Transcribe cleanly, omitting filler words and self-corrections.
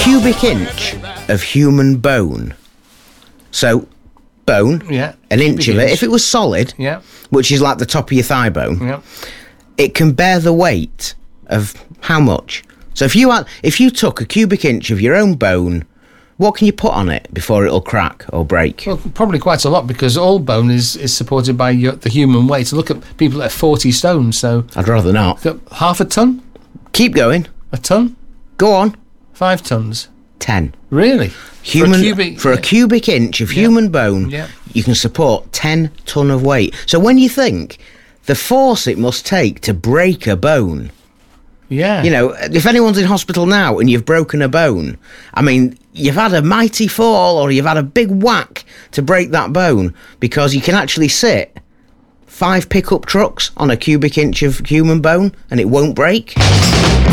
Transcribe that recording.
cubic inch of human bone. So, bone, an inch of it. If it was solid, which is like the top of your thigh bone, it can bear the weight of how much? So if you took a cubic inch of your own bone, what can you put on it before it'll crack or break? Well, probably quite a lot, because all bone is supported by the human weight. So look at people that are 40 stone, so... I'd rather not. Half a ton? Keep going. A ton? Go on. 5 tons? 10. Really? For a cubic inch of human bone, you can support 10 ton of weight. So when you think the force it must take to break a bone... Yeah. You know, if anyone's in hospital now and you've broken a bone, I mean, you've had a mighty fall or you've had a big whack to break that bone, because you can actually sit 5 pickup trucks on a cubic inch of human bone and it won't break.